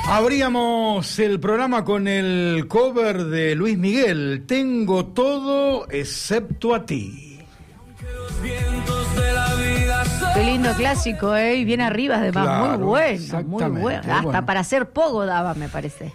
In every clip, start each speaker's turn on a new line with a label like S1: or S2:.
S1: Abríamos el programa con el cover de Luis Miguel, Tengo todo excepto a ti.
S2: Qué lindo clásico, y bien arriba además,
S1: Claro,
S2: muy bueno, muy bueno. Hasta
S1: bueno.
S2: para hacer pogo daba, me parece.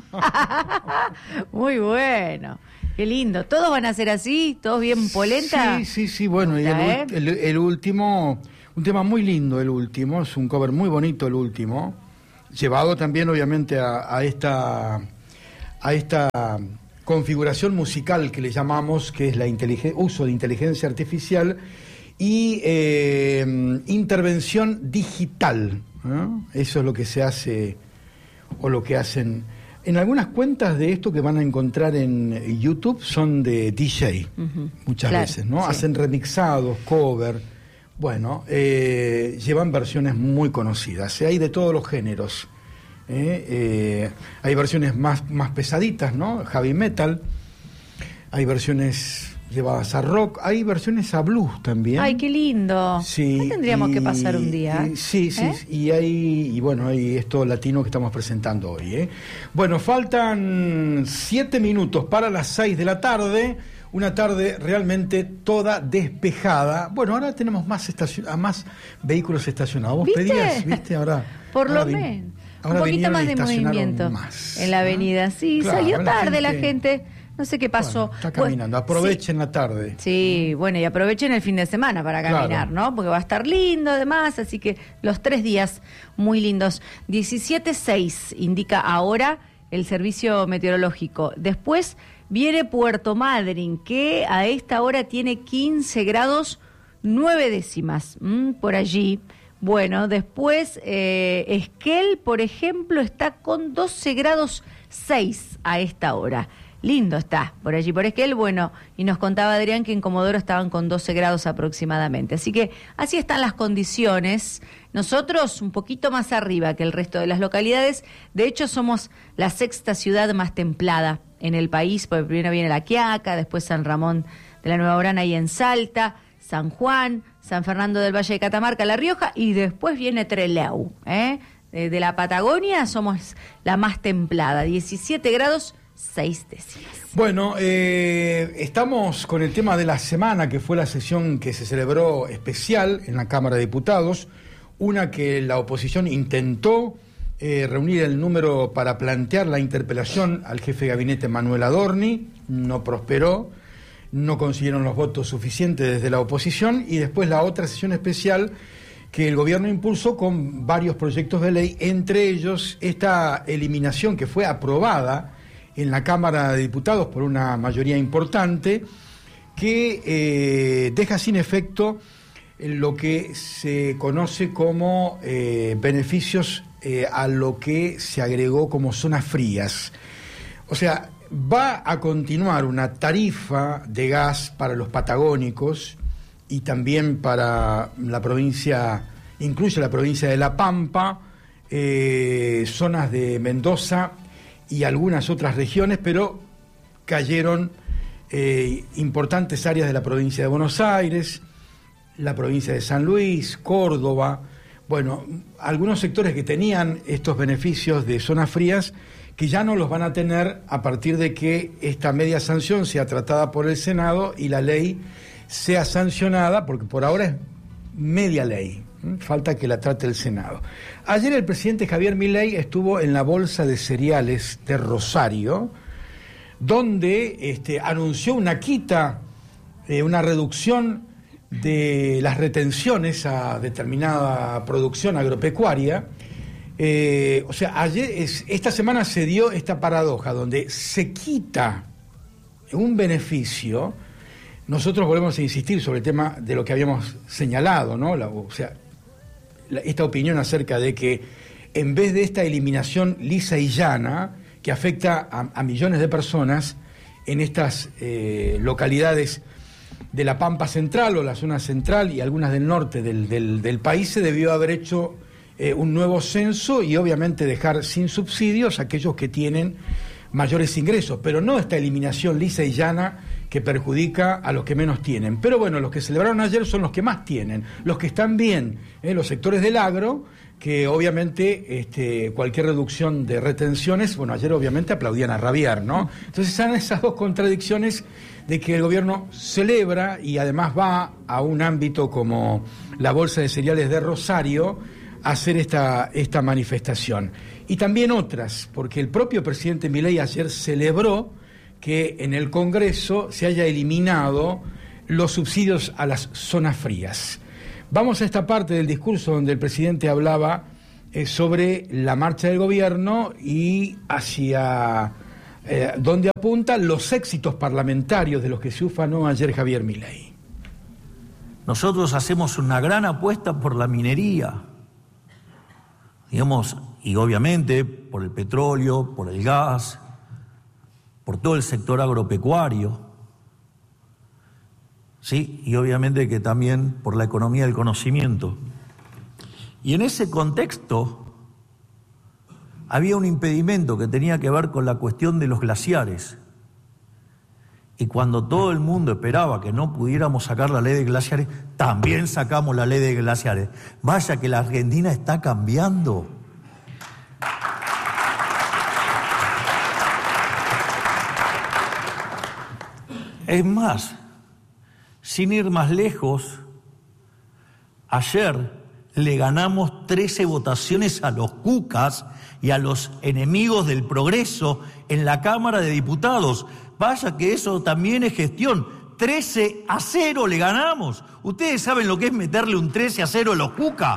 S2: Muy bueno. Qué lindo. ¿Todos van a ser así? ¿Todos bien polenta?
S1: Sí, bueno, y el último, un tema muy lindo el último, es un cover muy bonito el último, llevado también obviamente a esta configuración musical que le llamamos, que es la uso de inteligencia artificial y intervención digital, ¿no? Eso es lo que se hace, o lo que hacen. En algunas cuentas de esto que van a encontrar en YouTube son de DJ, muchas veces, ¿no? Sí. Hacen remixados, cover, bueno, llevan versiones muy conocidas, hay de todos los géneros. Hay versiones más pesaditas, ¿no? Heavy metal, hay versiones llevadas a rock, hay versiones a blues también.
S2: ¡Ay, qué lindo!
S1: Sí,
S2: ¿No tendríamos que pasar un día?
S1: Sí, y hay esto latino que estamos presentando hoy. Bueno, faltan 7 minutos para las 6 de la tarde, una tarde realmente toda despejada. Bueno, ahora tenemos más vehículos estacionados. Vos pedías, ¿viste? Ahora,
S2: por lo menos. Un poquito más de movimiento en la avenida. Sí, claro, salió tarde la gente. No sé qué pasó.
S1: Bueno, está caminando. Aprovechen la tarde.
S2: Sí, bueno, y aprovechen el fin de semana para caminar, claro, ¿no? Porque va a estar lindo además, así que los 3 días muy lindos. 17:06 indica ahora el servicio meteorológico. Después viene Puerto Madryn, que a esta hora tiene 15 grados 9 décimas. Por allí. Bueno, después Esquel, por ejemplo, está con 12 grados 6 a esta hora. Lindo está por allí, por Esquel, bueno, y nos contaba Adrián que en Comodoro estaban con 12 grados aproximadamente. Así que así están las condiciones. Nosotros un poquito más arriba que el resto de las localidades. De hecho, somos la 6ª ciudad más templada en el país, porque primero viene La Quiaca, después San Ramón de la Nueva Orana y en Salta, San Juan, San Fernando del Valle de Catamarca, La Rioja, y después viene Trelew. De la Patagonia somos la más templada, 17 grados 6 décimas.
S1: Bueno, estamos con el tema de la semana, que fue la sesión que se celebró especial en la Cámara de Diputados, una que la oposición intentó reunir el número para plantear la interpelación al jefe de gabinete Manuel Adorni, no prosperó, no consiguieron los votos suficientes desde la oposición, y después la otra sesión especial que el gobierno impulsó con varios proyectos de ley, entre ellos esta eliminación que fue aprobada en la Cámara de Diputados por una mayoría importante, que deja sin efecto lo que se conoce como beneficios a lo que se agregó como zonas frías. O sea, va a continuar una tarifa de gas para los patagónicos y también para la provincia, incluye la provincia de La Pampa, zonas de Mendoza y algunas otras regiones, pero cayeron importantes áreas de la provincia de Buenos Aires, la provincia de San Luis, Córdoba, bueno, algunos sectores que tenían estos beneficios de zonas frías, que ya no los van a tener a partir de que esta media sanción sea tratada por el Senado y la ley sea sancionada, porque por ahora es media ley, falta que la trate el Senado. Ayer el presidente Javier Milei estuvo en la Bolsa de Cereales de Rosario, donde anunció una quita, una reducción de las retenciones a determinada producción agropecuaria. O sea, esta semana se dio esta paradoja donde se quita un beneficio. Nosotros volvemos a insistir sobre el tema de lo que habíamos señalado, ¿no? Esta opinión acerca de que en vez de esta eliminación lisa y llana que afecta a millones de personas en estas localidades de la Pampa Central o la zona central y algunas del norte del país, se debió haber hecho un nuevo censo y obviamente dejar sin subsidios a aquellos que tienen mayores ingresos, pero no esta eliminación lisa y llana que perjudica a los que menos tienen. Pero bueno, los que celebraron ayer son los que más tienen, los que están bien, los sectores del agro, que obviamente cualquier reducción de retenciones, bueno, ayer obviamente aplaudían a rabiar, ¿no? Entonces están esas dos contradicciones de que el gobierno celebra y además va a un ámbito como la Bolsa de Cereales de Rosario a hacer esta manifestación. Y también otras, porque el propio presidente Milei ayer celebró que en el Congreso se haya eliminado los subsidios a las zonas frías. Vamos a esta parte del discurso donde el presidente hablaba sobre la marcha del gobierno y hacia donde apuntan los éxitos parlamentarios de los que se ufanó ayer Javier Milei.
S3: Nosotros hacemos una gran apuesta por la minería, digamos, y obviamente por el petróleo, por el gas, por todo el sector agropecuario. Sí, y obviamente que también por la economía del conocimiento. Y en ese contexto había un impedimento que tenía que ver con la cuestión de los glaciares. Y cuando todo el mundo esperaba que no pudiéramos sacar la ley de glaciares, también sacamos la ley de glaciares. Vaya que la Argentina está cambiando. Es más, sin ir más lejos, ayer le ganamos 13 votaciones a los cucas y a los enemigos del progreso en la Cámara de Diputados. Vaya que eso también es gestión. 13-0 le ganamos. ¿Ustedes saben lo que es meterle un 13-0 a los cucas?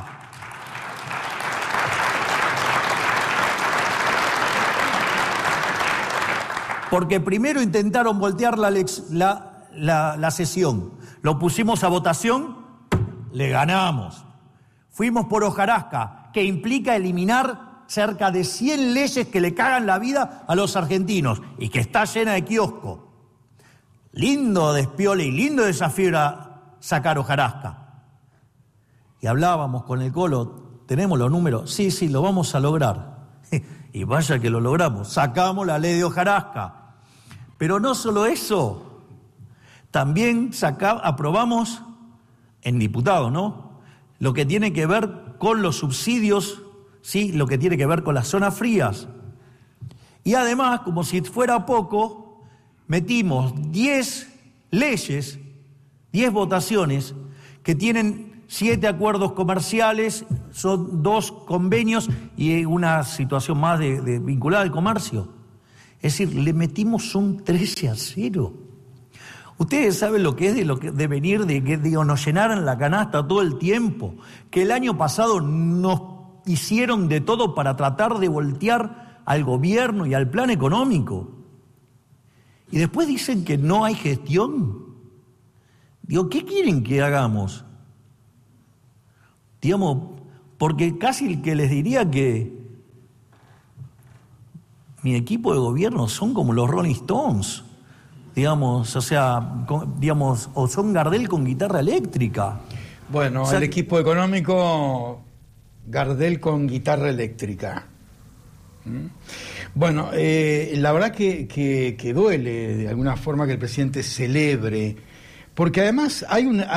S3: Porque primero intentaron voltear la sesión, lo pusimos a votación, le ganamos. Fuimos por hojarasca, que implica eliminar cerca de 100 leyes que le cagan la vida a los argentinos y que está llena de kioscos. Lindo despiole y lindo desafío era sacar hojarasca. Y hablábamos con el Colo, ¿tenemos los números? Sí, lo vamos a lograr. Y vaya que lo logramos, sacamos la ley de hojarasca. Pero no solo eso, también aprobamos en diputados, ¿no? Lo que tiene que ver con los subsidios, ¿sí? Lo que tiene que ver con las zonas frías. Y además, como si fuera poco, metimos 10 leyes, 10 votaciones que tienen 7 acuerdos comerciales, son 2 convenios y una situación más de vinculada al comercio. Es decir, le metimos un 13-0. Ustedes saben lo que es de venir de que nos llenaran la canasta todo el tiempo, que el año pasado nos hicieron de todo para tratar de voltear al gobierno y al plan económico. Y después dicen que no hay gestión. Digo, ¿qué quieren que hagamos? Digamos, porque casi que les diría que mi equipo de gobierno son como los Rolling Stones, digamos, o sea, digamos, o son Gardel con guitarra eléctrica.
S1: Bueno, o sea, el equipo económico, Gardel con guitarra eléctrica. Bueno, la verdad que duele de alguna forma que el presidente celebre, porque además hay un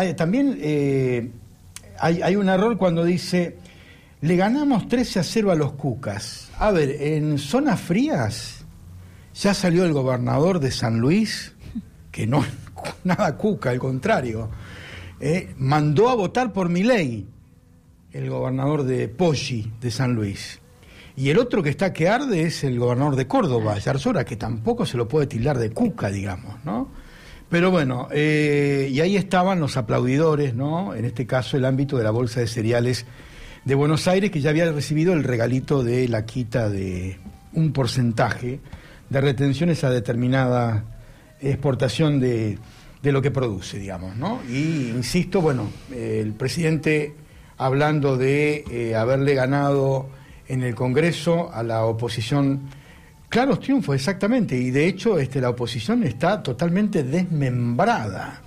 S1: error cuando dice, le ganamos 13-0 a los cucas. A ver, en zonas frías ya salió el gobernador de San Luis, que no nada cuca, al contrario, mandó a votar por Milei, el gobernador de Poggi, de San Luis. Y el otro que está que arde es el gobernador de Córdoba, Yarzora, que tampoco se lo puede tildar de cuca, digamos, ¿no? Pero bueno, y ahí estaban los aplaudidores, ¿no? En este caso el ámbito de la Bolsa de Cereales de Buenos Aires, que ya había recibido el regalito de la quita de un porcentaje de retenciones a determinada exportación de lo que produce, digamos, ¿no? Y insisto, bueno, el presidente hablando de haberle ganado en el Congreso a la oposición claros triunfos, exactamente, y de hecho la oposición está totalmente desmembrada.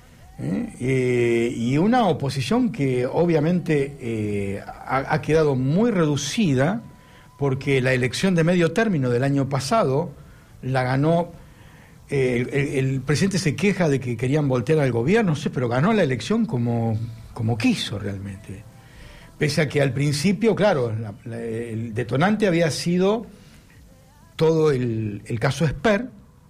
S1: Y una oposición que obviamente ha quedado muy reducida porque la elección de medio término del año pasado la ganó, el presidente se queja de que querían voltear al gobierno, no sé, pero ganó la elección como quiso realmente. Pese a que al principio, claro, el detonante había sido todo el caso Esper,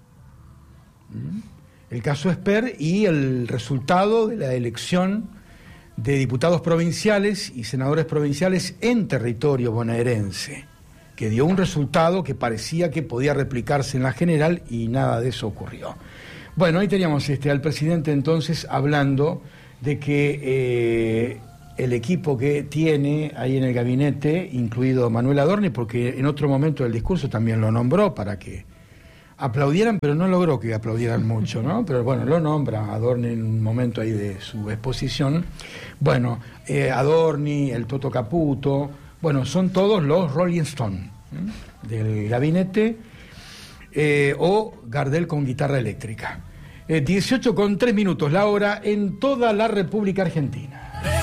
S1: y el resultado de la elección de diputados provinciales y senadores provinciales en territorio bonaerense, que dio un resultado que parecía que podía replicarse en la general y nada de eso ocurrió. Bueno, ahí teníamos al presidente entonces hablando de que el equipo que tiene ahí en el gabinete, incluido Manuel Adorni, porque en otro momento del discurso también lo nombró para que aplaudieran, pero no logró que aplaudieran mucho, ¿no? Pero bueno, lo nombra Adorni en un momento ahí de su exposición. Bueno, Adorni, el Toto Caputo, bueno, son todos los Rolling Stone del gabinete, o Gardel con guitarra eléctrica. 18:03 la hora en toda la República Argentina.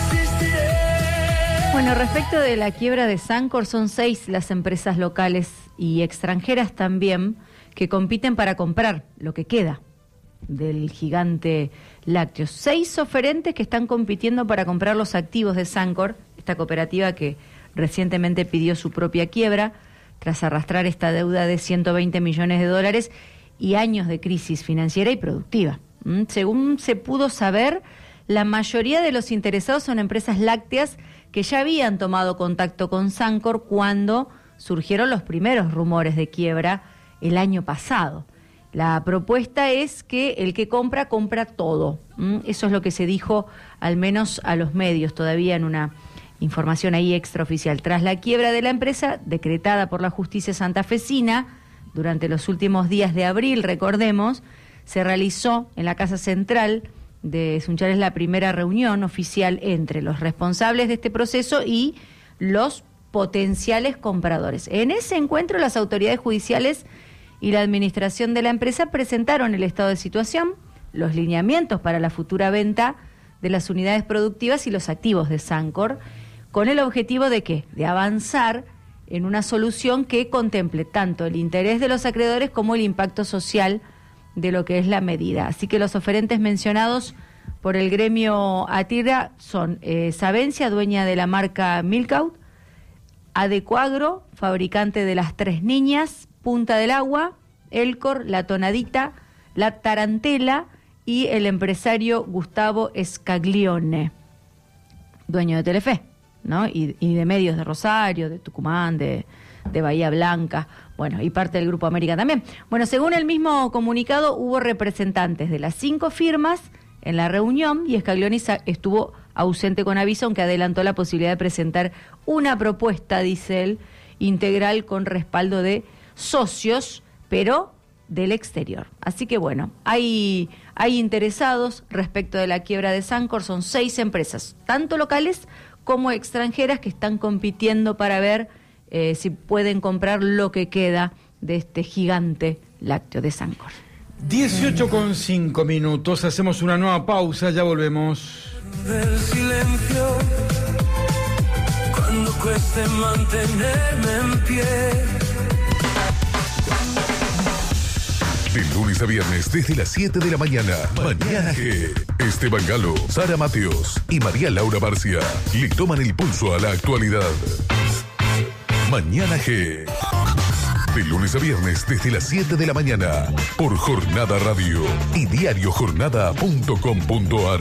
S2: Bueno, respecto de la quiebra de Sancor, son 6 las empresas locales y extranjeras también que compiten para comprar lo que queda del gigante lácteo. 6 oferentes que están compitiendo para comprar los activos de Sancor, esta cooperativa que recientemente pidió su propia quiebra tras arrastrar esta deuda de $120 millones y años de crisis financiera y productiva. Según se pudo saber, la mayoría de los interesados son empresas lácteas que ya habían tomado contacto con Sancor cuando surgieron los primeros rumores de quiebra el año pasado. La propuesta es que el que compra todo. Eso es lo que se dijo, al menos a los medios, todavía en una información ahí extraoficial. Tras la quiebra de la empresa, decretada por la justicia santafesina, durante los últimos días de abril, recordemos, se realizó en la Casa Central de Sunchales la primera reunión oficial entre los responsables de este proceso y los potenciales compradores. En ese encuentro, las autoridades judiciales y la administración de la empresa presentaron el estado de situación, los lineamientos para la futura venta de las unidades productivas y los activos de Sancor, con el objetivo de ¿qué? De avanzar en una solución que contemple tanto el interés de los acreedores como el impacto social de lo que es la medida. Así que los oferentes mencionados por el gremio ATIRA son Savencia, dueña de la marca Milkout, Adecuagro, fabricante de las Tres Niñas, Punta del Agua, Elcor, La Tonadita, La Tarantela y el empresario Gustavo Scaglione, dueño de Telefe, ¿no? Y de medios de Rosario, de Tucumán, de Bahía Blanca, bueno, y parte del Grupo América también. Bueno, según el mismo comunicado, hubo representantes de las 5 firmas en la reunión y Scaglione estuvo ausente con aviso, aunque adelantó la posibilidad de presentar una propuesta, dice él, integral con respaldo de socios, pero del exterior. Así que bueno, hay interesados respecto de la quiebra de Sancor, son 6 empresas, tanto locales como extranjeras, que están compitiendo para ver si pueden comprar lo que queda de este gigante lácteo de Sancor.
S1: 18:05, hacemos una nueva pausa, ya volvemos.
S4: Del silencio, cuando cueste mantenerme en pie.
S5: De lunes a viernes desde las 7 de la mañana. Mañana G. Esteban Galo, Sara Mateos y María Laura Barcia le toman el pulso a la actualidad. Mañana G. De lunes a viernes desde las 7 de la mañana por Jornada Radio y diariojornada.com.ar.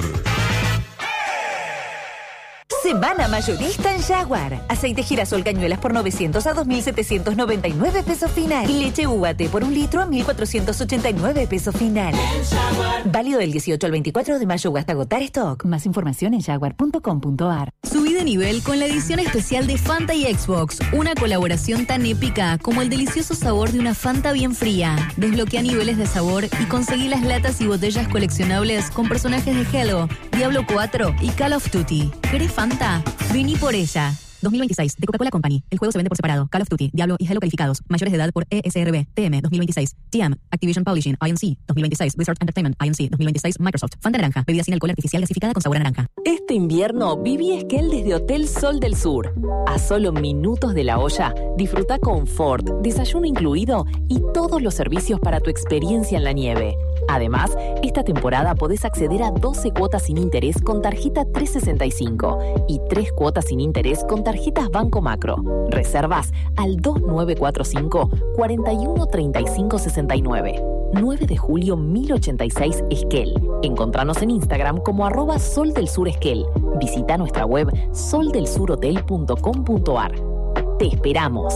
S6: Semana mayorista en Jaguar. Aceite girasol cañuelas por 900 a 2.799 pesos final. Leche UAT por 1 litro a 1.489 pesos final. Válido del 18 al 24 de mayo o hasta agotar stock. Más información en jaguar.com.ar.
S7: Subí de nivel con la edición especial de Fanta y Xbox. Una colaboración tan épica como el delicioso sabor de una Fanta bien fría. Desbloquea niveles de sabor y conseguí las latas y botellas coleccionables con personajes de Halo, Diablo 4 y Call of Duty. ¿Querés Fanta? Vení por ella. 2026, de Coca-Cola Company. El juego se vende por separado. Call of Duty, Diablo y Halo calificados. Mayores de edad por ESRB, TM 2026. TM, Activision Publishing, INC 2026. Blizzard Entertainment, INC 2026. Microsoft. Fanta naranja. Bebida sin alcohol artificial gasificada con sabor a naranja.
S8: Este invierno viví Esquel desde Hotel Sol del Sur. A solo minutos de la olla, disfruta confort, desayuno incluido y todos los servicios para tu experiencia en la nieve. Además, esta temporada podés acceder a 12 cuotas sin interés con tarjeta 365 y 3 cuotas sin interés con tarjetas Banco Macro. Reservas al 2945 4135 69. 9 de julio 1086 Esquel. Encontranos en Instagram como @soldelsuresquel. Visita nuestra web soldelsurhotel.com.ar. Te esperamos.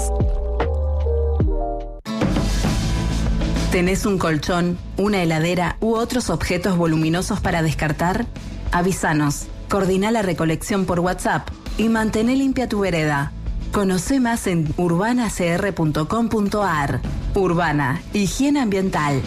S9: ¿Tenés un colchón, una heladera u otros objetos voluminosos para descartar? Avísanos, coordina la recolección por WhatsApp y mantén limpia tu vereda. Conoce más en urbanacr.com.ar. Urbana, higiene ambiental.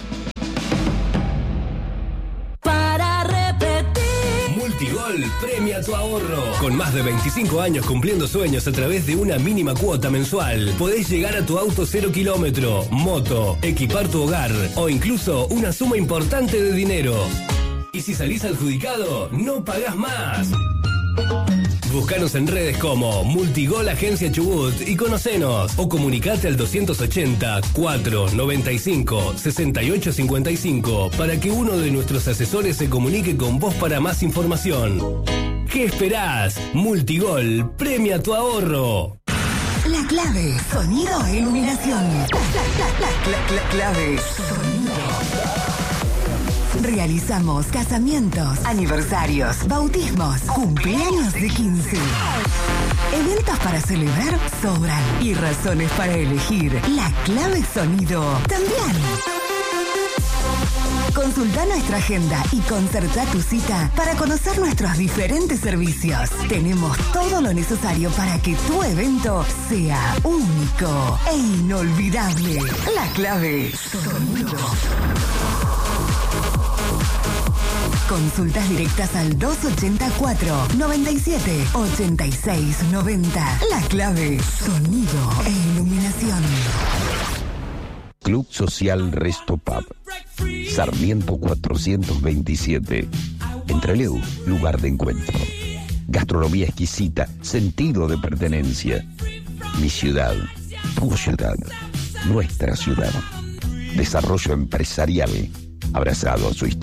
S10: Multigol premia tu ahorro. Con más de 25 años cumpliendo sueños a través de una mínima cuota mensual, podés llegar a tu auto 0 kilómetro, moto, equipar tu hogar o incluso una suma importante de dinero. Y si salís adjudicado, no pagás más. Búscanos en redes como Multigol Agencia Chubut y conocenos. O comunicate al 280 495 6855 para que uno de nuestros asesores se comunique con vos para más información. ¿Qué esperás? Multigol premia tu ahorro.
S11: La clave, sonido e iluminación. La clave, sonido. Realizamos casamientos, aniversarios, bautismos, cumpleaños de 15. Eventos para celebrar sobran y razones para elegir. La clave sonido también. Consulta nuestra agenda y concerta tu cita para conocer nuestros diferentes servicios. Tenemos todo lo necesario para que tu evento sea único e inolvidable. La clave sonido. Consultas directas al 284-97-86-90. La clave, sonido e iluminación.
S12: Club Social Resto Pub. Sarmiento 427. Entreleu, lugar de encuentro. Gastronomía exquisita, sentido de pertenencia. Mi ciudad, tu ciudad, nuestra ciudad. Desarrollo empresarial, abrazado a su historia.